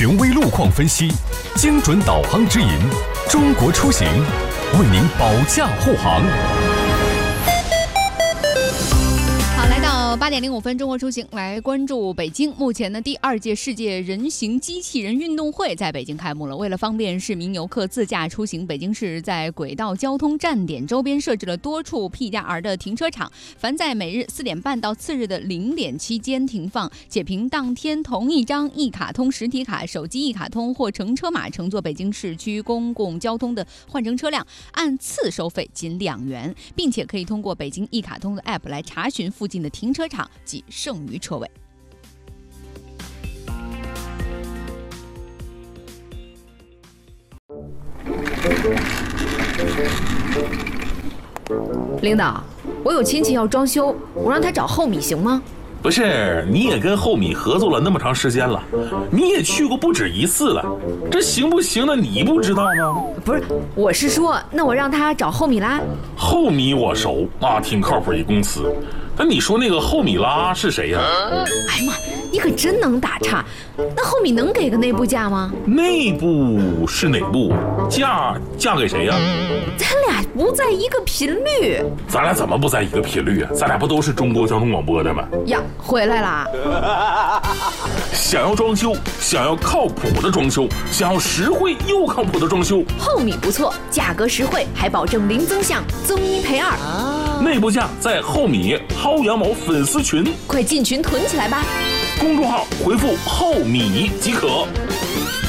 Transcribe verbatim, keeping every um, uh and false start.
权威路况分析，精准导航指引，中国出行为您保驾护航。 好，来到八点零五分，中国出行来关注北京。目前呢，第二届世界人形机器人运动会在北京开幕了。为了方便市民游客自驾出行，北京市在轨道交通站点周边设置了多处 P 加 R 的停车场，凡在每日四点半到次日的零点期间停放，且凭当天同一张一卡通实体卡、手机一卡通或乘车码乘坐北京市区公共交通的换乘车辆，按次收费仅两元，并且可以通过北京一卡通的 App 来查询附近的停车场及剩余车位。 领导，我有亲戚要装修，我让他找厚米行吗？ 不是，你也跟厚米合作了那么长时间了，你也去过不止一次了，这行不行的你不知道吗？ 不是，我是说，那我让他找厚米拉。 厚米我熟啊，挺靠谱一公司。但你说那个厚米拉是谁呀？ 哎呀妈，你可真能打岔。那厚米能给个内部价吗？ 内部是哪部？价价给谁呀？ 咱俩不在一个频率。 咱俩怎么不在一个频率啊？咱俩不都是中国交通广播的吗？ 呀，回来啦！ 想要装修，想要靠谱的装修，想要实惠又靠谱的装修， 厚米不错，价格实惠，还保证零增项，增一赔二。啊内部价在厚米薅羊毛粉丝群， 快进群囤起来吧！ 公众号回复厚米即可。